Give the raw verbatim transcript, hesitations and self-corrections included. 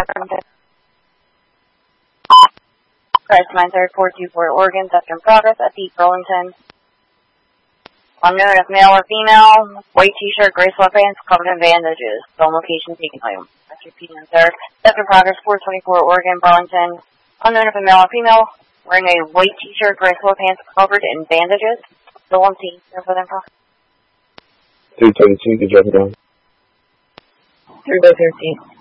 Press nine third four two four Oregon, theft in progress at Deep Burlington. Unknown if male or female, white t-shirt, gray sweatpants, covered in bandages. Phone location taken home. That's repeating in third. Theft in progress, four twenty-four Oregon, Burlington. Unknown if a male or female, wearing a white t-shirt, gray sweatpants, covered in bandages. Still on scene. For info. three thirty-two, good job, down. three by thirteen.